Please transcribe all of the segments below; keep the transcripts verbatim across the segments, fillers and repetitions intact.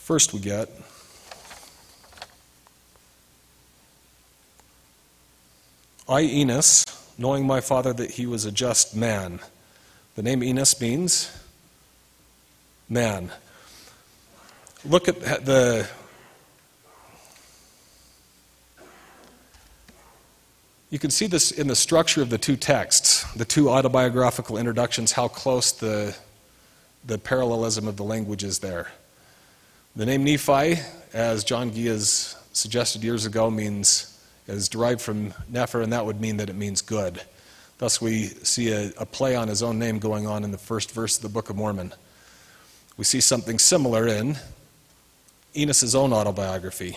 First we get I, Enos, knowing my father that he was a just man. The name Enos means man. Look at the you can see this in the structure of the two texts, the two autobiographical introductions, how close the the parallelism of the language is there. The name Nephi, as John Gee has suggested years ago, means is derived from Nepher, and that would mean that it means good. Thus we see a, a play on his own name going on in the first verse of the Book of Mormon. We see something similar in Enos' own autobiography.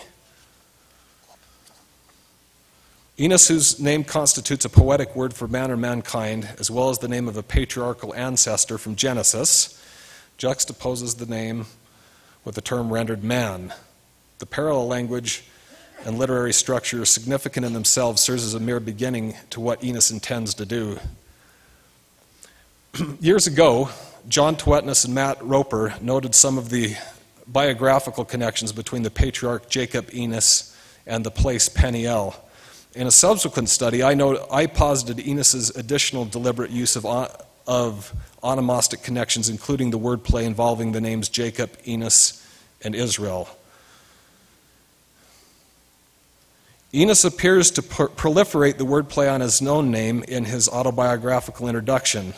Enos, whose name constitutes a poetic word for man or mankind, as well as the name of a patriarchal ancestor from Genesis, juxtaposes the name with the term rendered man. The parallel language and literary structure, significant in themselves, serves as a mere beginning to what Enos intends to do. Years ago, John Twetness and Matt Roper noted some of the biographical connections between the patriarch Jacob Enos and the place Peniel. In a subsequent study, I, know, I posited Enos' additional deliberate use of, of onomastic connections, including the wordplay involving the names Jacob, Enos, and Israel. Enos appears to pro- proliferate the wordplay on his own name in his autobiographical introduction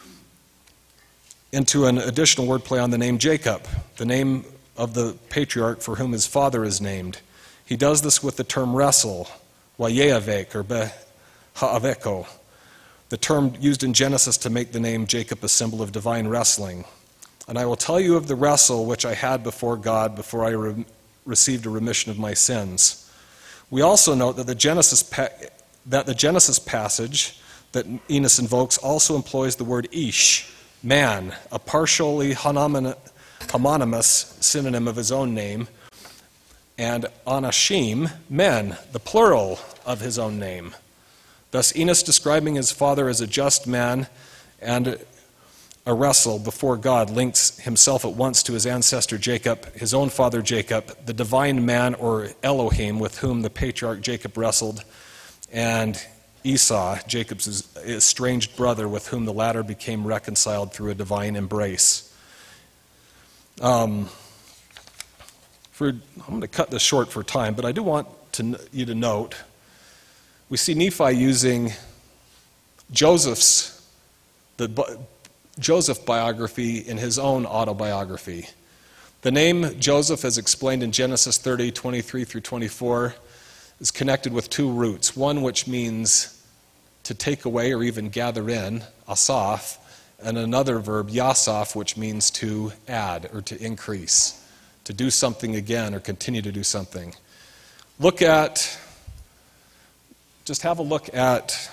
into an additional wordplay on the name Jacob, the name of the patriarch for whom his father is named. He does this with the term wrestle, Wayevek or Beha'aveko, the term used in Genesis to make the name Jacob a symbol of divine wrestling. And I will tell you of the wrestle which I had before God before I re- received a remission of my sins. We also note that the Genesis pa- that the Genesis passage that Enos invokes also employs the word ish, man, a partially homonymous synonym of his own name, and anashim, men, the plural of his own name. Thus Enos, describing his father as a just man and a wrestle before God, links himself at once to his ancestor Jacob, his own father Jacob, the divine man or Elohim with whom the patriarch Jacob wrestled, and Esau, Jacob's estranged brother, with whom the latter became reconciled through a divine embrace. Um, for, I'm going to cut this short for time, but I do want to, you to note, we see Nephi using Joseph's, the Joseph biography in his own autobiography. The name Joseph, as explained in Genesis thirty, twenty-three through twenty-four, is connected with two roots. One which means to take away or even gather in, asaph, and another verb, yasaph, which means to add or to increase, to do something again or continue to do something. Look at, just have a look at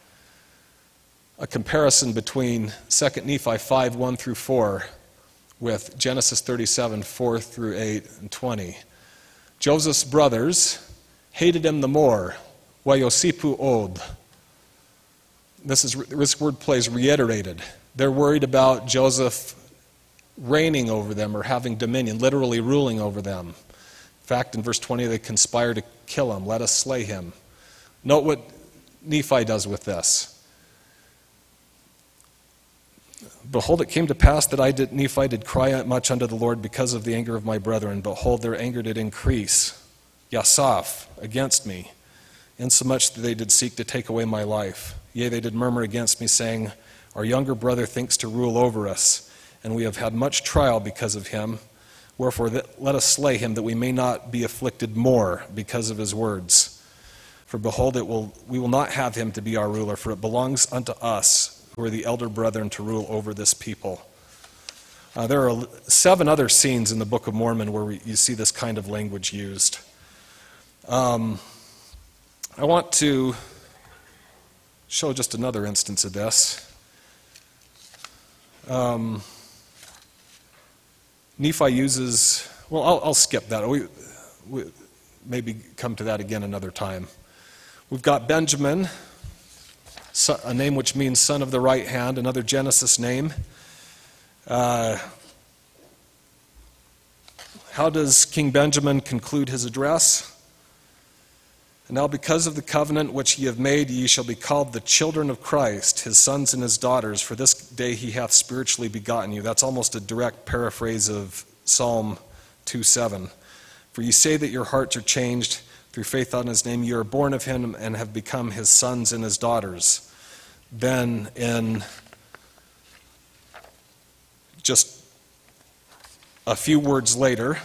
a comparison between Second Nephi five, one through four with Genesis thirty-seven, four through eight and twenty. Joseph's brothers hated him the more, Wayosipu od. This, is, this wordplay is reiterated. They're worried about Joseph reigning over them or having dominion, literally ruling over them. In fact, in verse twenty, they conspire to kill him. Let us slay him. Note what Nephi does with this. Behold, it came to pass that I did, Nephi did cry much unto the Lord because of the anger of my brethren. Behold, their anger did increase, yasaph, against me, insomuch that they did seek to take away my life. Yea, they did murmur against me, saying, our younger brother thinks to rule over us, and we have had much trial because of him. Wherefore, let us slay him, that we may not be afflicted more because of his words. For behold, it will we will not have him to be our ruler, for it belongs unto us, who are the elder brethren, to rule over this people. Uh, there are seven other scenes in the Book of Mormon where we, you see this kind of language used. Um, I want to show just another instance of this. Um, Nephi uses, well, I'll, I'll skip that. We, we maybe come to that again another time. We've got Benjamin, a name which means son of the right hand, another Genesis name. Uh, how does King Benjamin conclude his address? And now because of the covenant which ye have made, ye shall be called the children of Christ, his sons and his daughters, for this day he hath spiritually begotten you. That's almost a direct paraphrase of Psalm two seven. For ye say that your hearts are changed through faith on his name. You are born of him and have become his sons and his daughters. Then in just a few words later,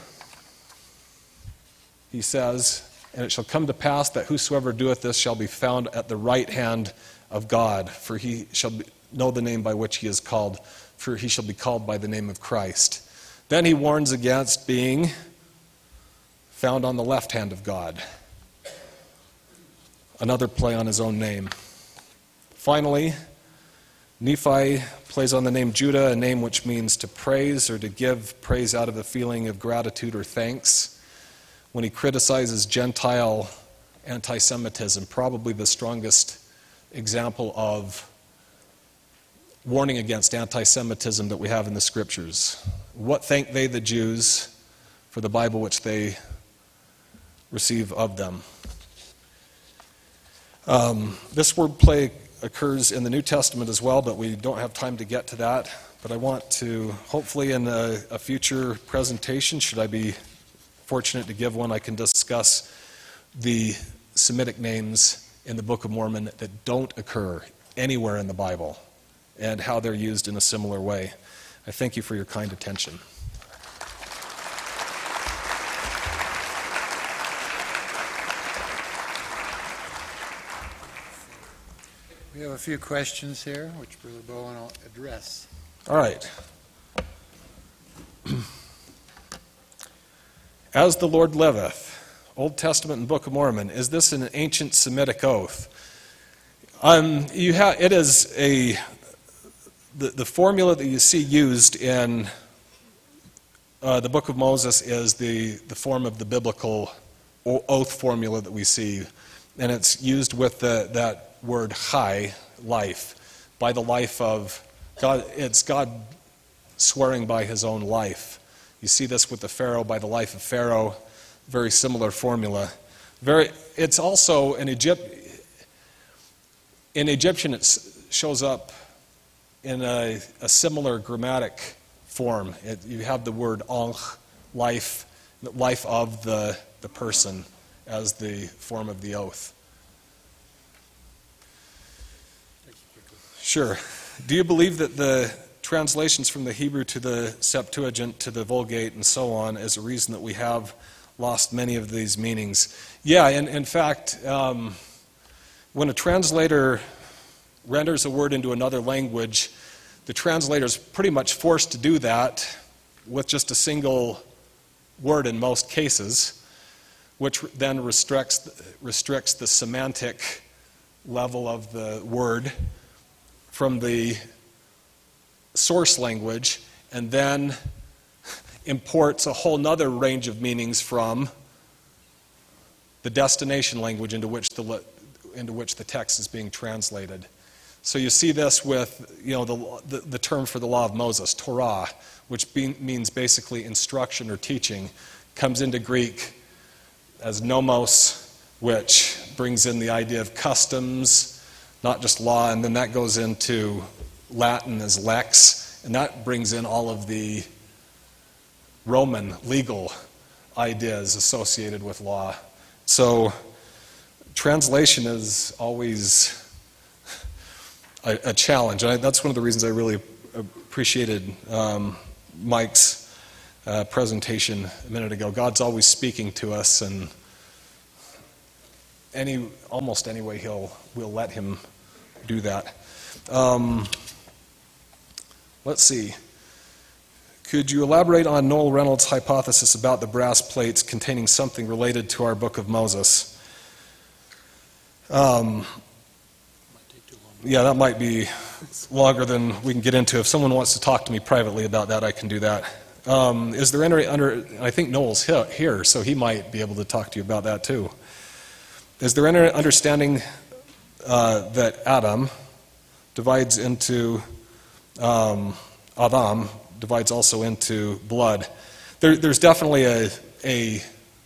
he says, and it shall come to pass that whosoever doeth this shall be found at the right hand of God, for he shall be, know the name by which he is called, for he shall be called by the name of Christ. Then he warns against being found on the left hand of God. Another play on his own name. Finally, Nephi plays on the name Judah, a name which means to praise or to give praise out of a feeling of gratitude or thanks. When he criticizes Gentile anti-Semitism, probably the strongest example of warning against anti-Semitism that we have in the Scriptures. What thank they, the Jews, for the Bible which they receive of them? Um, this wordplay occurs in the New Testament as well, but we don't have time to get to that. But I want to, hopefully in a, a future presentation, should I be fortunate to give one, I can discuss the Semitic names in the Book of Mormon that don't occur anywhere in the Bible and how they're used in a similar way. I thank you for your kind attention. We have a few questions here, which Brother Bowen will address. All right. As the Lord liveth, Old Testament and Book of Mormon, is this an ancient Semitic oath? Um, you ha- it is a, the, the formula that you see used in uh, the Book of Moses is the, the form of the biblical oath formula that we see. And it's used with the, that word chai, life, by the life of God. It's God swearing by his own life. You see this with the Pharaoh, by the life of Pharaoh, very similar formula. Very, it's also in Egypt. In Egyptian, it shows up in a, a similar grammatic form. It, you have the word ankh, life, life of the, the person, as the form of the oath. Sure. Do you believe that the translations from the Hebrew to the Septuagint to the Vulgate and so on is a reason that we have lost many of these meanings? Yeah, and in fact, um, when a translator renders a word into another language, the translator is pretty much forced to do that with just a single word in most cases, which then restricts, restricts the semantic level of the word from the source language, and then imports a whole nother range of meanings from the destination language into which the into which the text is being translated. So you see this with, you know, the the, the term for the law of Moses, Torah, which be, means basically instruction or teaching, comes into Greek as nomos, which brings in the idea of customs, not just law, and then that goes into Latin as lex, and that brings in all of the Roman legal ideas associated with law. So translation is always a, a challenge. And I, that's one of the reasons I really appreciated um, Mike's uh, presentation a minute ago. God's always speaking to us, and any almost any way he'll we'll let him do that. Um, let's see. Could you elaborate on Noel Reynolds' hypothesis about the brass plates containing something related to our Book of Moses? Um, yeah, that might be longer than we can get into. If someone wants to talk to me privately about that, I can do that. Um, is there any under? I think Noel's here, so he might be able to talk to you about that too. Is there any understanding uh, that Adam divides into um, Adam? divides also into blood. there, there's definitely a a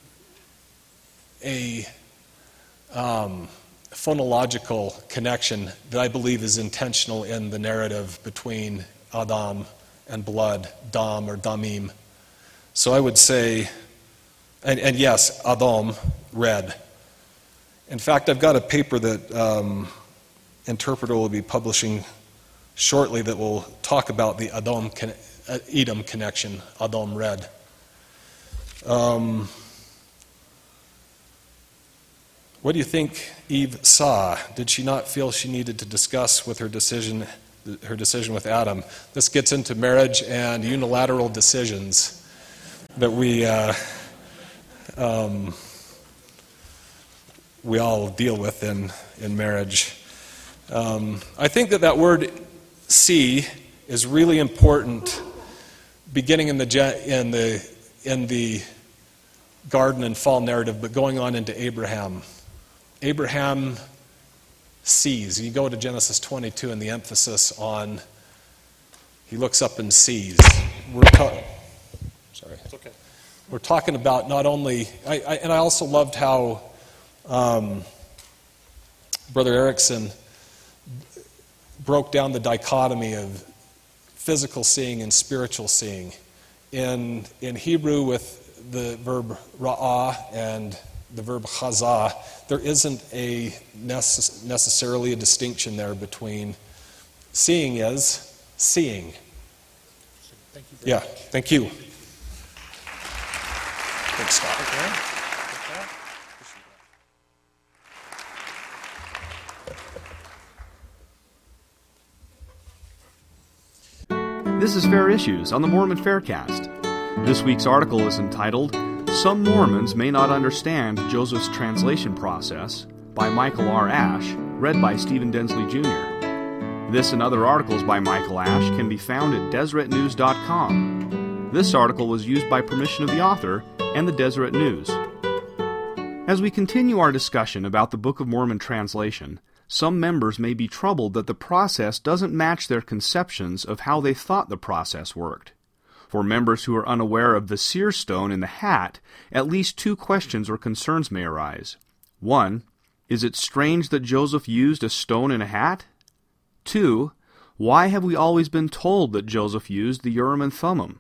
a um, phonological connection that I believe is intentional in the narrative between Adam and blood, dam or damim. So I would say, and, and yes, Adam, red. In fact, I've got a paper that um, Interpreter will be publishing shortly that will talk about the Adam, Edom connection, Adam, red. Um, what do you think Eve saw? Did she not feel she needed to discuss with her decision, her decision with Adam? This gets into marriage and unilateral decisions that we uh, um, we all deal with in in marriage. Um, I think that that word "see" is really important, beginning in the in the in the garden and fall narrative, but going on into Abraham. Abraham sees. You go to Genesis twenty-two, and the emphasis on he looks up and sees. We're ta- sorry. It's okay. We're talking about not only, I, I, and I also loved how um, Brother Erickson broke down the dichotomy of physical seeing and spiritual seeing. In in Hebrew, with the verb ra'ah and the verb chazah, there isn't a necess- necessarily a distinction there between seeing is seeing. Thank you very Yeah, much. thank you. Thanks, Scott. This is Fair Issues on the Mormon Faircast. This week's article is entitled, Some Mormons May Not Understand Joseph's Translation Process, by Michael R. Ash, read by Stephen Densley Junior This and other articles by Michael Ash can be found at Deseret News dot com. This article was used by permission of the author and the Deseret News. As we continue our discussion about the Book of Mormon translation, some members may be troubled that the process doesn't match their conceptions of how they thought the process worked. For members who are unaware of the seer stone in the hat, at least two questions or concerns may arise. One, is it strange that Joseph used a stone in a hat? Two, why have we always been told that Joseph used the Urim and Thummim?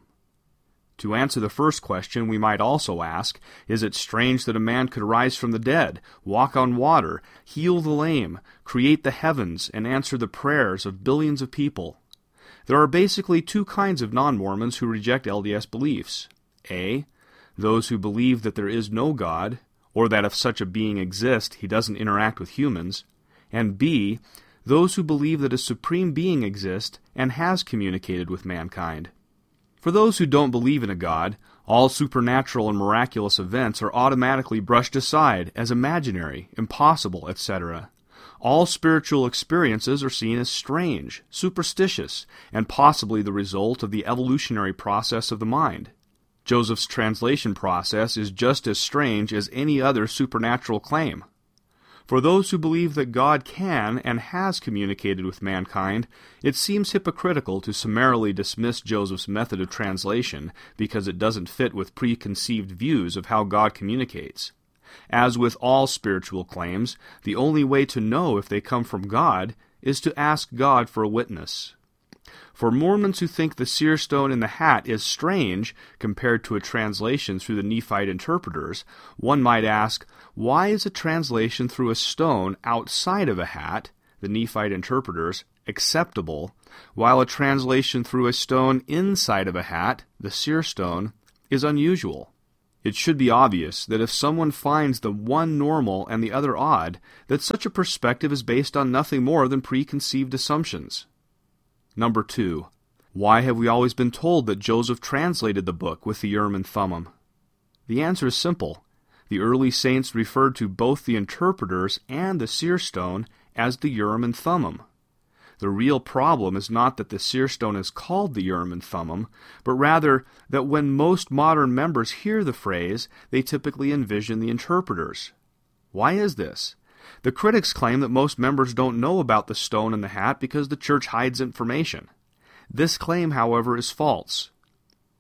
To answer the first question, we might also ask, is it strange that a man could rise from the dead, walk on water, heal the lame, create the heavens, and answer the prayers of billions of people? There are basically two kinds of non-Mormons who reject L D S beliefs. A, those who believe that there is no God, or that if such a being exists, he doesn't interact with humans. And B, those who believe that a supreme being exists and has communicated with mankind. For those who don't believe in a God, all supernatural and miraculous events are automatically brushed aside as imaginary, impossible, et cetera. All spiritual experiences are seen as strange, superstitious, and possibly the result of the evolutionary process of the mind. Joseph's translation process is just as strange as any other supernatural claim. For those who believe that God can and has communicated with mankind, it seems hypocritical to summarily dismiss Joseph's method of translation because it doesn't fit with preconceived views of how God communicates. As with all spiritual claims, the only way to know if they come from God is to ask God for a witness. For Mormons who think the seer stone in the hat is strange compared to a translation through the Nephite interpreters, one might ask, why is a translation through a stone outside of a hat, the Nephite interpreters, acceptable, while a translation through a stone inside of a hat, the seer stone, is unusual? It should be obvious that if someone finds the one normal and the other odd, that such a perspective is based on nothing more than preconceived assumptions. Number two, why have we always been told that Joseph translated the book with the Urim and Thummim? The answer is simple. The early saints referred to both the interpreters and the seer stone as the Urim and Thummim. The real problem is not that the seer stone is called the Urim and Thummim, but rather that when most modern members hear the phrase, they typically envision the interpreters. Why is this? The critics claim that most members don't know about the stone in the hat because the church hides information. This claim, however, is false.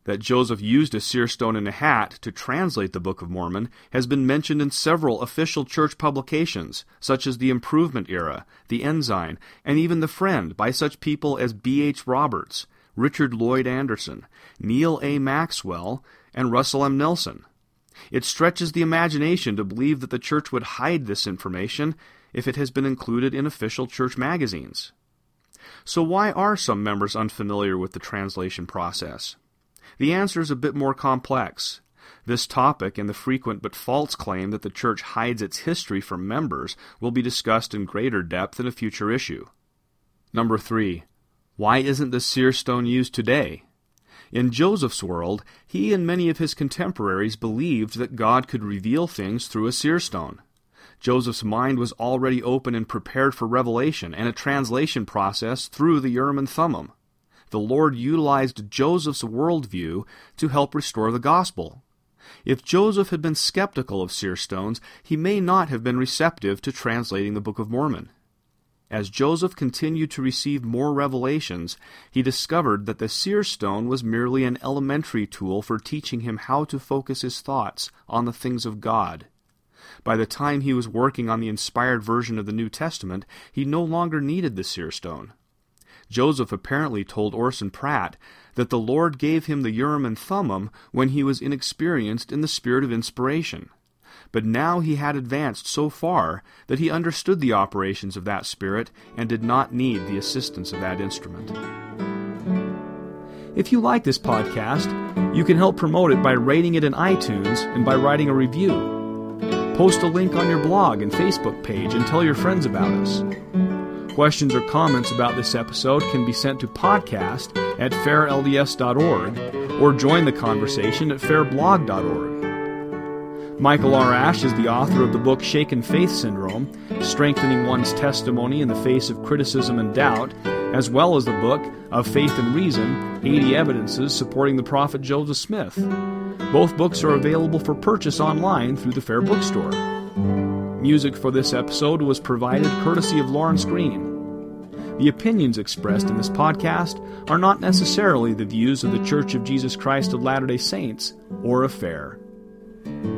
That Joseph used a seer stone in a hat to translate the Book of Mormon has been mentioned in several official church publications, such as the Improvement Era, the Ensign, and even the Friend, by such people as B H Roberts, Richard Lloyd Anderson, Neil A. Maxwell, and Russell M. Nelson. It stretches the imagination to believe that the church would hide this information if it has been included in official church magazines. So why are some members unfamiliar with the translation process? The answer is a bit more complex. This topic and the frequent but false claim that the church hides its history from members will be discussed in greater depth in a future issue. Number three, why isn't the seer stone used today? In Joseph's world, he and many of his contemporaries believed that God could reveal things through a seer stone. Joseph's mind was already open and prepared for revelation and a translation process through the Urim and Thummim. The Lord utilized Joseph's worldview to help restore the gospel. If Joseph had been skeptical of seer stones, he may not have been receptive to translating the Book of Mormon. As Joseph continued to receive more revelations, he discovered that the seer stone was merely an elementary tool for teaching him how to focus his thoughts on the things of God. By the time he was working on the inspired version of the New Testament, he no longer needed the seer stone. Joseph apparently told Orson Pratt that the Lord gave him the Urim and Thummim when he was inexperienced in the spirit of inspiration. But now he had advanced so far that he understood the operations of that spirit and did not need the assistance of that instrument. If you like this podcast, you can help promote it by rating it in iTunes and by writing a review. Post a link on your blog and Facebook page and tell your friends about us. Questions or comments about this episode can be sent to podcast at fair l d s dot org or join the conversation at fair blog dot org. Michael R. Ash is the author of the book Shaken Faith Syndrome, Strengthening One's Testimony in the Face of Criticism and Doubt, as well as the book Of Faith and Reason, eighty Evidences Supporting the Prophet Joseph Smith. Both books are available for purchase online through the Fair Bookstore. Music for this episode was provided courtesy of Lawrence Green. The opinions expressed in this podcast are not necessarily the views of the Church of Jesus Christ of Latter-day Saints or of Fair.